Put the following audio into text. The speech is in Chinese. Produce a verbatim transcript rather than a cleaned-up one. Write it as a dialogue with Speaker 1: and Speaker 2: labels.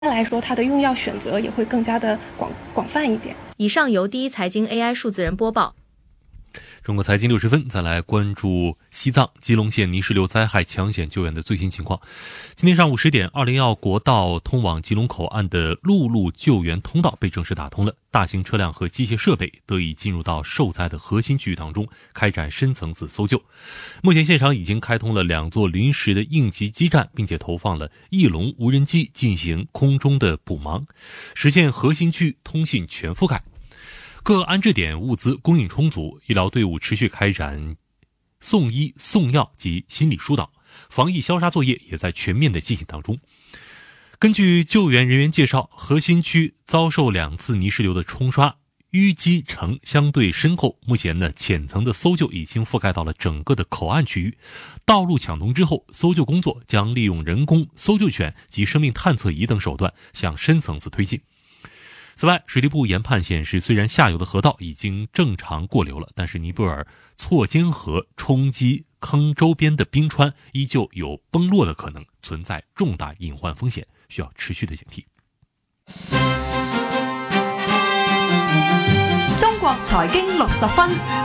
Speaker 1: 来说，它的用药选择也会更加的广广泛一点。
Speaker 2: 以上由第一财经 A I 数字人播报。
Speaker 3: 中国财经六十分，再来关注西藏基隆县泥石流灾害抢险救援的最新情况。今天上午十点，二零一国道通往基隆口岸的陆路救援通道被正式打通了，大型车辆和机械设备得以进入到受灾的核心区域当中，开展深层次搜救。目前现场已经开通了两座临时的应急基站，并且投放了翼龙无人机进行空中的补盲，实现核心区通信全覆盖。各安置点物资供应充足，医疗队伍持续开展送医送药及心理疏导，防疫消杀作业也在全面的进行当中。根据救援人员介绍，核心区遭受两次泥石流的冲刷，淤积层相对深厚，目前呢浅层的搜救已经覆盖到了整个的口岸区域。道路抢通之后，搜救工作将利用人工搜救犬及生命探测仪等手段向深层次推进。此外，水利部研判显示，虽然下游的河道已经正常过流了，但是尼泊尔错肩河冲击坑周边的冰川依旧有崩落的可能，存在重大隐患风险，需要持续的警惕。
Speaker 4: 中国财经六十分。